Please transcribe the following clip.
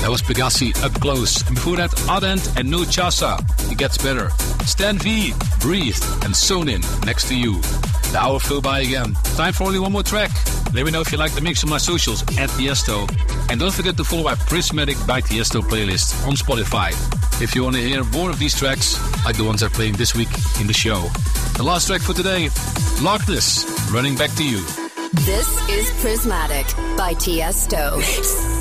That was Pegassi, Up Close. And before that, Ardent and No Chasa, It Gets Better. Stan V, Breathe, and Sewn In, Next to You. The hour flew by again. Time for only one more track. Let me know if you like the mix on my socials at Tiesto. And don't forget to follow my Prismatic by Tiesto playlist on Spotify. If you want to hear more of these tracks, like the ones I'm playing this week in the show. The last track for today, Larkness, Running Back to You. This is Prismatic by Tiesto.